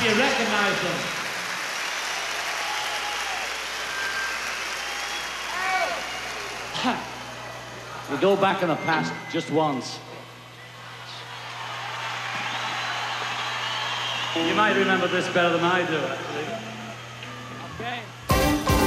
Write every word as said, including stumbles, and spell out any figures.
you recognize them. We go back in the past just once. You might remember this better than I do, actually. Okay.